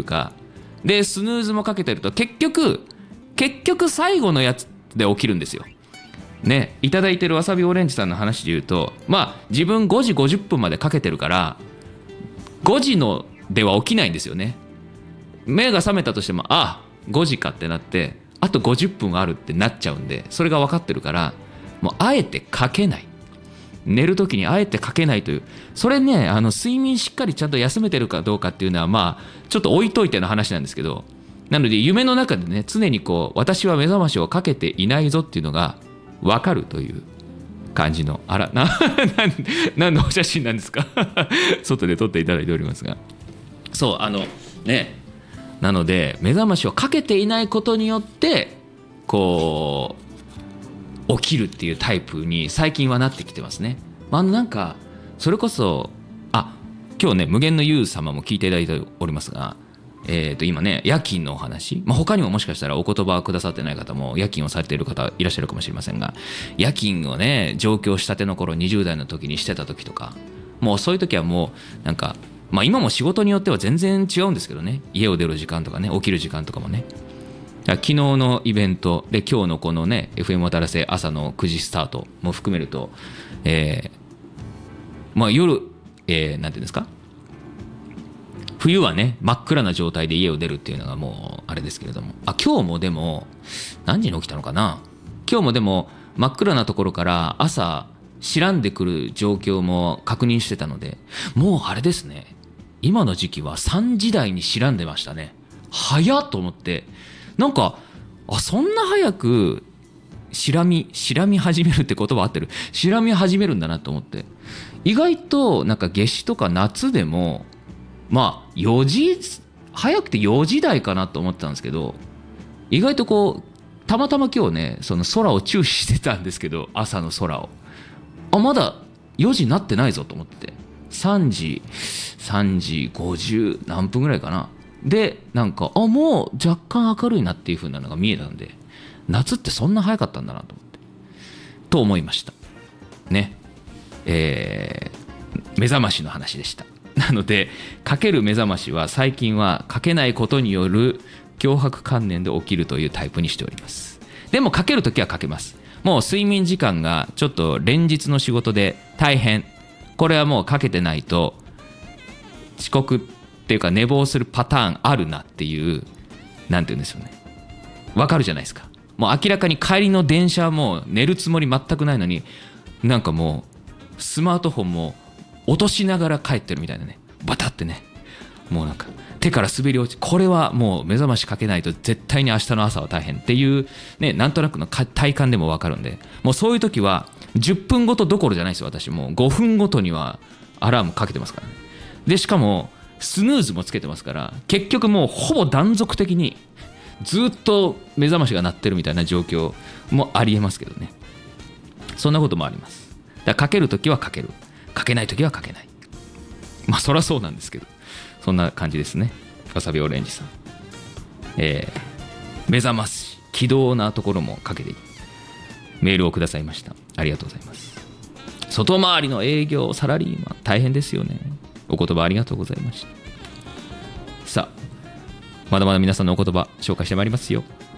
かで、スヌーズもかけてると結局最後のやつで起きるんですよね。いただいてるわさびオレンジさんの話で言うと、まあ自分5時50分までかけてるから5時のでは起きないんですよね。目が覚めたとしても5時かってなってあと50分あるってなっちゃうんで、それが分かってるからもうあえてかけない、寝る時にあえてかけないという、それね睡眠しっかりちゃんと休めてるかどうかっていうのはまあちょっと置いといての話なんですけど、なので夢の中でね常にこう私は目覚ましをかけていないぞっていうのが分かるという感じの何のお写真なんですか外で撮っていただいておりますが、そうね、なので目覚ましをかけていないことによってこう起きるっていうタイプに最近はなってきてますね。なんかそれこそ今日ね無限の優様も聞いていただいておりますが、今ね夜勤のお話、他にももしかしたらお言葉をくださってない方も夜勤をされている方いらっしゃるかもしれませんが、夜勤をね上京したての頃20代の時にしてた時とか、もうそういう時はもうなんか今も仕事によっては全然違うんですけどね、家を出る時間とかね起きる時間とかもね、昨日のイベントで今日のこのね FM 渡良瀬朝の9時スタートも含めると、夜、なんていうんですか、冬はね真っ暗な状態で家を出るっていうのがもうあれですけれども、今日もでも何時に起きたのかな、今日もでも真っ暗なところから朝白んでくる状況も確認してたので、もうあれですね、今の時期は3時台に白んでましたね。早っと思って、なんかそんな早く白み始めるって言葉合ってる、白み始めるんだなと思って、意外となんか夏至とか夏でも4時早くて4時台かなと思ってたんですけど、意外とこうたまたま今日ねその空を注視してたんですけど、朝の空をまだ4時になってないぞと思って、3時50何分ぐらいかなで、なんかもう若干明るいなっていう風なのが見えたんで、夏ってそんな早かったんだなと思いましたね。目覚ましの話でした。なのでかける目覚ましは最近はかけないことによる強迫観念で起きるというタイプにしております。でもかけるときはかけます。もう睡眠時間がちょっと連日の仕事で大変、これはもうかけてないと遅刻っていうか寝坊するパターンあるなっていう、なんていうんですよね、わかるじゃないですか。もう明らかに帰りの電車はもう寝るつもり全くないのに、なんかもうスマートフォンも落としながら帰ってるみたいなね、バタってね、もうなんか手から滑り落ち、これはもう目覚ましかけないと絶対に明日の朝は大変っていうね、なんとなくの体感でも分かるんで、もうそういう時は10分ごとどころじゃないですよ。私もう5分ごとにはアラームかけてますからね。でしかもスヌーズもつけてますから、結局もうほぼ断続的にずっと目覚ましが鳴ってるみたいな状況もありえますけどね。そんなこともあります。だからかける時はかける、かけない時はかけない。そりゃそうなんですけど、そんな感じですね。わさびオレンジさん、目覚まし起動なところもかけてメールをくださいました。ありがとうございます。外回りの営業サラリーマン大変ですよね。お言葉ありがとうございました。さあまだまだ皆さんのお言葉紹介してまいりますよ。